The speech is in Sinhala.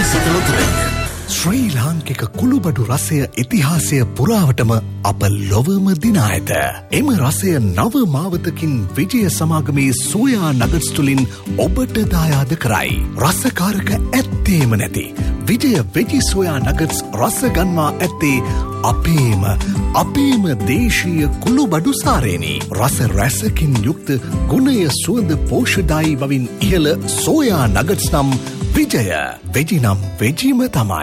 සතලතරෙන් ශ්‍රී ලාංකික කුළුබඩු රසය ඉතිහාසය පුරාවටම අප ලොවම දිනා ඇත. එම රසය නව මාවතකින් විජය සමාගමේ සෝයා නගට්ස් තුලින් ඔබට දායාද කරයි. රසකාරක ඇත්තේම නැති විජය වෙජි සෝයා නගට්ස් රස ගන්වා ඇත්තේ අපේම දේශීය කුළුබඩු සාරේනි. රස රසකින් යුක්ත ගුණය සුවඳ පෝෂ්‍යදායී බවින් ඉහළ සෝයා නගට්ස් නම් විජය වෙජි නම් වෙජිම තමයි.